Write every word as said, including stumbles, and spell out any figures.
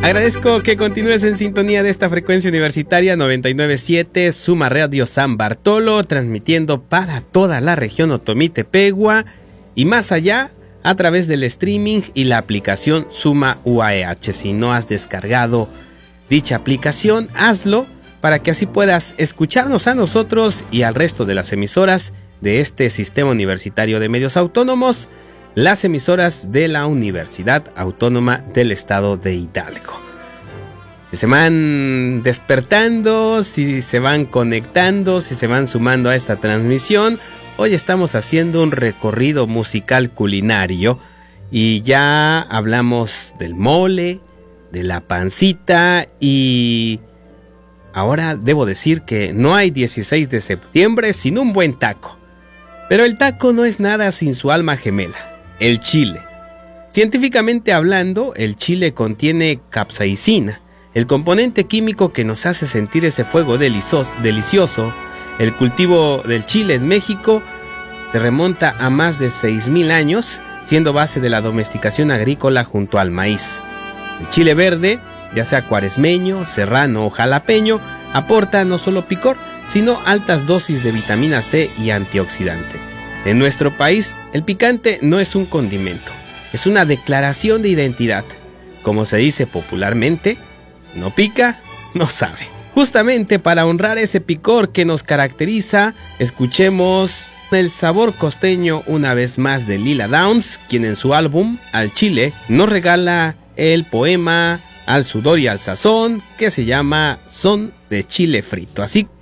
Agradezco que continúes en sintonía de esta frecuencia universitaria noventa y nueve punto siete Suma Radio San Bartolo, transmitiendo para toda la región Otomí-Tepegua y más allá a través del streaming y la aplicación Suma U A E H. Si no has descargado dicha aplicación, hazlo para que así puedas escucharnos a nosotros y al resto de las emisoras de este Sistema Universitario de Medios Autónomos, las emisoras de la Universidad Autónoma del Estado de Hidalgo. Si se van despertando, si se van conectando, si se van sumando a esta transmisión, hoy estamos haciendo un recorrido musical culinario y ya hablamos del mole, de la pancita y ahora debo decir que no hay dieciséis de septiembre sin un buen taco. Pero el taco no es nada sin su alma gemela. El chile. Científicamente hablando, el chile contiene capsaicina, el componente químico que nos hace sentir ese fuego delicioso. El cultivo del chile en México se remonta a más de seis mil años, siendo base de la domesticación agrícola junto al maíz. El chile verde, ya sea cuaresmeño, serrano o jalapeño, aporta no solo picor, sino altas dosis de vitamina C y antioxidante. En nuestro país, el picante no es un condimento, es una declaración de identidad. Como se dice popularmente, si no pica, no sabe. Justamente para honrar ese picor que nos caracteriza, escuchemos el sabor costeño una vez más de Lila Downs, quien en su álbum Al Chile nos regala el poema Al sudor y al sazón, que se llama Son de Chile Frito. Así